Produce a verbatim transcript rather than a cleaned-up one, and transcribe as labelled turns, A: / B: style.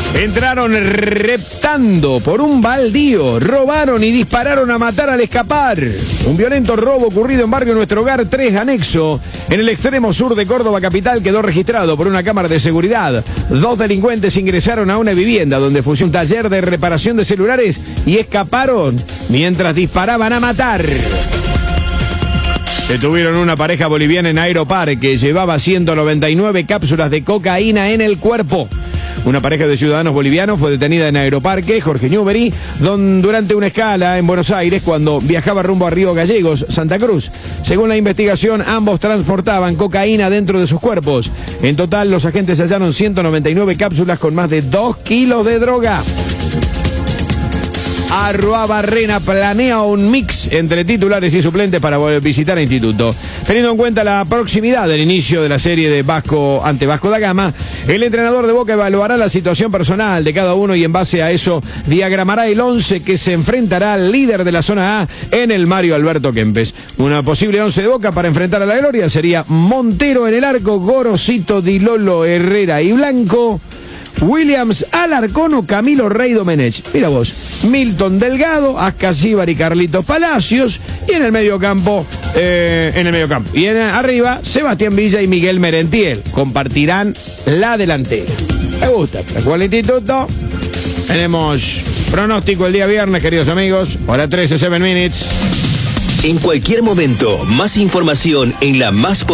A: Entraron reptando por un baldío, robaron y dispararon a matar al escapar. Un violento robo ocurrido en barrio Nuestro Hogar tres Anexo, en el extremo sur de Córdoba capital, quedó registrado por una cámara de seguridad. Dos delincuentes ingresaron a una vivienda donde funcionaba un taller de reparación de celulares y escaparon mientras disparaban a matar. Detuvieron una pareja boliviana en Aeroparque que llevaba ciento noventa y nueve cápsulas de cocaína en el cuerpo. Una pareja de ciudadanos bolivianos fue detenida en Aeroparque, Jorge Newbery, donde durante una escala en Buenos Aires cuando viajaba rumbo a Río Gallegos, Santa Cruz. Según la investigación, ambos transportaban cocaína dentro de sus cuerpos. En total, los agentes hallaron ciento noventa y nueve cápsulas con más de dos kilos de droga. Arruabarrena planea un mix entre titulares y suplentes para visitar el instituto. Teniendo en cuenta la proximidad del inicio de la serie de Vasco ante Vasco da Gama, el entrenador de Boca evaluará la situación personal de cada uno y en base a eso diagramará el once que se enfrentará al líder de la zona A en el Mario Alberto Kempes. Una posible once de Boca para enfrentar a la gloria sería Montero en el arco, Gorosito, Di Lolo, Herrera y Blanco, Williams, Alarcón, Camilo Rey Domenech. Mira vos, Milton Delgado, Ascasíbar y Carlitos Palacios. Y en el mediocampo, eh, en el mediocampo. Y en arriba, Sebastián Villa y Miguel Merentiel. Compartirán la delantera. Me gusta. Para el instituto. Tenemos pronóstico el día viernes, queridos amigos. Hora trece, siete minutes.
B: En cualquier momento, más información en la más